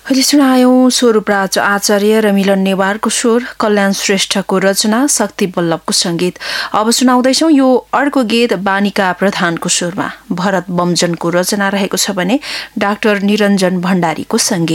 अहिले सुनायौं स्वरूपराज आचार्य र मिलन नेवारको स्वर, कल्याण श्रेष्ठको रचना, शक्ति बल्लभको संगीत। अब सुनाउँदैछौ यो अर्को गीत बानिका प्रधानको स्वरमा, भरत बमजनको रचना रहेको छ भने डाक्टर निरञ्जन भण्डारीको संगीत।